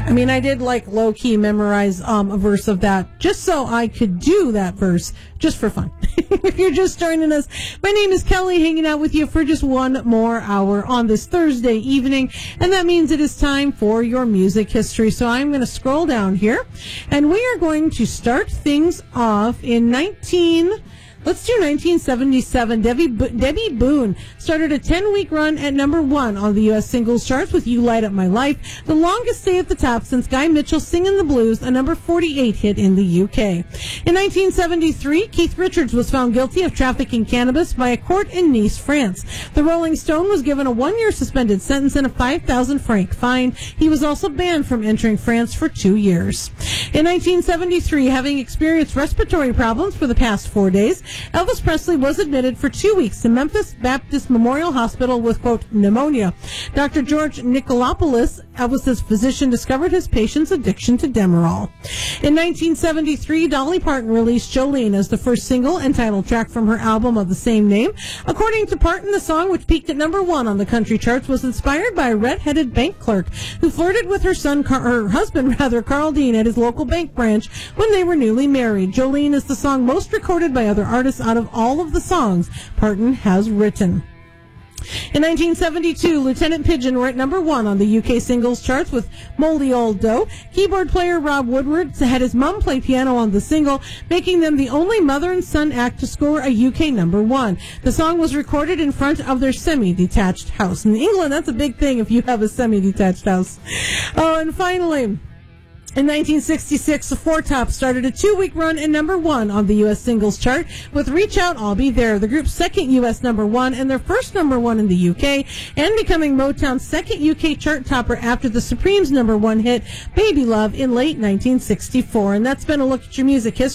I mean, I did like low-key memorize a verse of that just so I could do that verse just for fun. If you're just joining us, my name is Kelly, hanging out with you for just one more hour on this Thursday evening, and that means it is time for your music history. So I'm going to scroll down here, and we are going to start things off in 1977. Debbie Boone started a 10-week run at number 1 on the U.S. singles charts with You Light Up My Life, the longest stay at the top since Guy Mitchell Singin' the Blues, a number 48 hit in the U.K. In 1973, Keith Richards was found guilty of trafficking cannabis by a court in Nice, France. The Rolling Stone was given a 1-year suspended sentence and a 5,000 franc fine. He was also banned from entering France for 2 years. In 1973, having experienced respiratory problems for the past 4 days, Elvis Presley was admitted for 2 weeks to Memphis Baptist Memorial Hospital with, quote, pneumonia. Dr. George Nicolopoulos, Elvis's physician, discovered his patient's addiction to Demerol. In 1973, Dolly Parton released Jolene as the first single and title track from her album of the same name. According to Parton, the song, which peaked at number 1 on the country charts, was inspired by a red-headed bank clerk who flirted with her husband, Carl Dean, at his local bank branch when they were newly married. Jolene is the song most recorded by other artists out of all of the songs Parton has written. In 1972, Lieutenant Pigeon were at number 1 on the UK singles charts with Moldy Old Dough. Keyboard player Rob Woodward had his mom play piano on the single, making them the only mother and son act to score a UK number 1. The song was recorded in front of their semi-detached house. In England, that's a big thing if you have a semi-detached house. Oh, and finally, in 1966, the Four Tops started a 2-week run at number 1 on the U.S. singles chart with Reach Out, I'll Be There, the group's second U.S. number 1 and their first number 1 in the U.K., and becoming Motown's second U.K. chart topper after the Supremes' number 1 hit, Baby Love, in late 1964. And that's been a look at your music history.